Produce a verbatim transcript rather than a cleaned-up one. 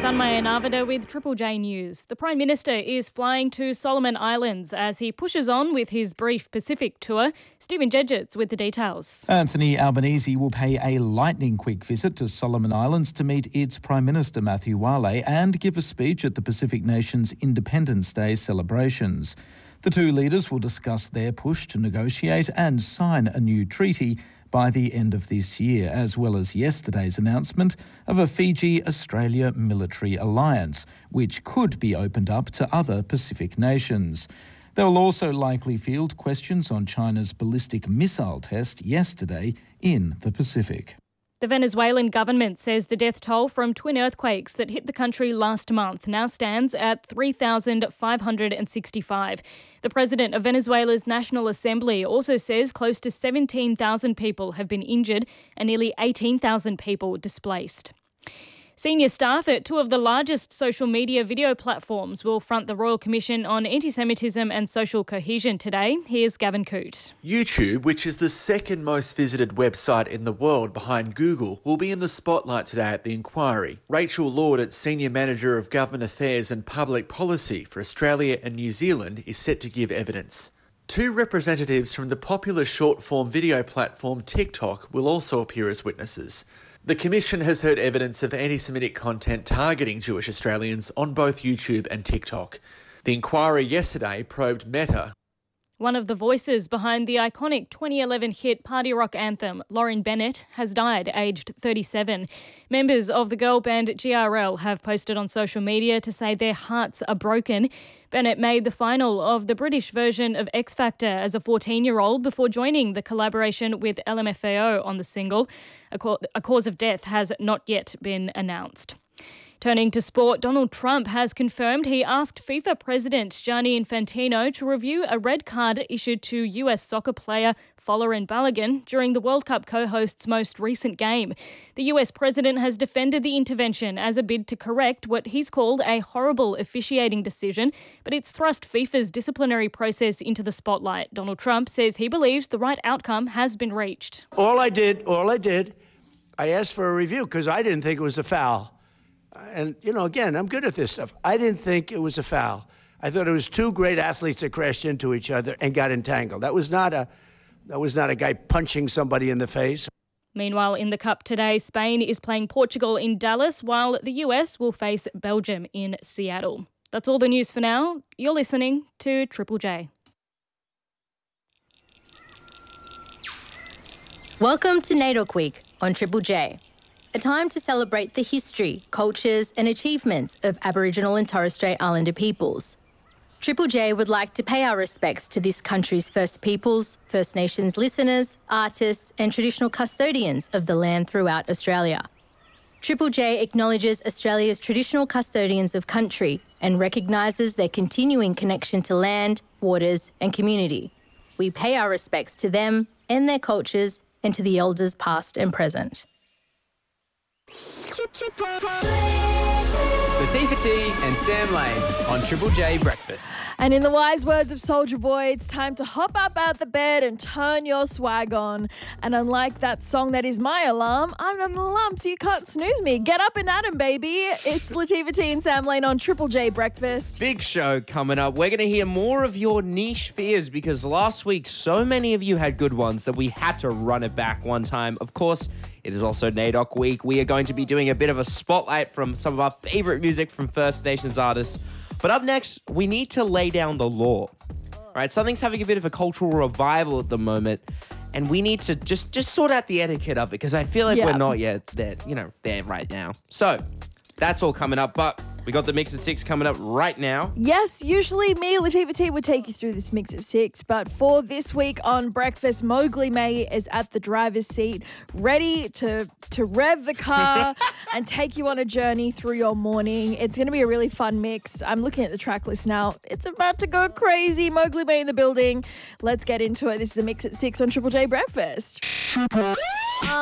Tanmaya Navada with Triple J News. The Prime Minister is flying to Solomon Islands as he pushes on with his brief Pacific tour. Stephen Jedgetts with the details. Anthony Albanese will pay a lightning-quick visit to Solomon Islands to meet its Prime Minister Matthew Wale and give a speech at the Pacific Nations Independence Day celebrations. The two leaders will discuss their push to negotiate and sign a new treaty by the end of this year, as well as yesterday's announcement of a Fiji-Australia military alliance, which could be opened up to other Pacific nations. They'll also likely field questions on China's ballistic missile test yesterday in the Pacific. The Venezuelan government says the death toll from twin earthquakes that hit the country last month now stands at three thousand five hundred sixty-five. The president of Venezuela's National Assembly also says close to seventeen thousand people have been injured and nearly eighteen thousand people displaced. Senior staff at two of the largest social media video platforms will front the Royal Commission on Anti-Semitism and Social Cohesion today. Here's Gavin Coote. YouTube, which is the second most visited website in the world behind Google, will be in the spotlight today at the inquiry. Rachel Lord, Senior Manager of Government Affairs and Public Policy for Australia and New Zealand, is set to give evidence. Two representatives from the popular short-form video platform TikTok will also appear as witnesses. The Commission has heard evidence of anti-Semitic content targeting Jewish Australians on both YouTube and TikTok. The inquiry yesterday probed Meta. One of the voices behind the iconic twenty eleven hit party rock anthem, Lauren Bennett, has died aged thirty-seven. Members of the girl band G R L have posted on social media to say their hearts are broken. Bennett made the final of the British version of X Factor as a fourteen-year-old before joining the collaboration with L M F A O on the single. A, ca- a cause of death has not yet been announced. Turning to sport, Donald Trump has confirmed he asked FIFA President Gianni Infantino to review a red card issued to U S soccer player Folarin Balogun during the World Cup co-host's most recent game. The U S president has defended the intervention as a bid to correct what he's called a horrible officiating decision, but it's thrust FIFA's disciplinary process into the spotlight. Donald Trump says he believes the right outcome has been reached. All I did, all I did, I asked for a review because I didn't think it was a foul. And, you know, again, I'm good at this stuff. I didn't think it was a foul. I thought it was two great athletes that crashed into each other and got entangled. That was not a, that was not a guy punching somebody in the face. Meanwhile, in the Cup today, Spain is playing Portugal in Dallas, while the U S will face Belgium in Seattle. That's all the news for now. You're listening to Triple J. Welcome to NAIDOC Week on Triple J. A time to celebrate the history, cultures and achievements of Aboriginal and Torres Strait Islander peoples. Triple J would like to pay our respects to this country's First Peoples, First Nations listeners, artists and traditional custodians of the land throughout Australia. Triple J acknowledges Australia's traditional custodians of country and recognises their continuing connection to land, waters and community. We pay our respects to them and their cultures and to the elders past and present. Latifah T and Sam Lane on Triple J Breakfast. And in the wise words of Soulja Boy, it's time to hop up out the bed and turn your swag on. And unlike that song that is my alarm, I'm not an alarm, so you can't snooze me. Get up and at 'em, baby. It's Latifah T and Sam Lane on Triple J Breakfast. Big show coming up. We're going to hear more of your niche fears because last week so many of you had good ones that we had to run it back one time. Of course, it is also NAIDOC Week. We are going to be doing a bit of a spotlight from some of our favourite music from First Nations artists. But up next, we need to lay down the law. All right, something's having a bit of a cultural revival at the moment, and we need to just, just sort out the etiquette of it because I feel like Yeah. we're not yet there, you know, there right now. So that's all coming up, but we got the Mix at Six coming up right now. Yes, usually me, Latifah T, would take you through this mix at six, but for this week on Breakfast, Mowgli May is at the driver's seat, ready to to rev the car and take you on a journey through your morning. It's going to be a really fun mix. I'm looking at the track list now. It's about to go crazy. Mowgli May in the building. Let's get into it. This is the Mix at six on Triple J Breakfast.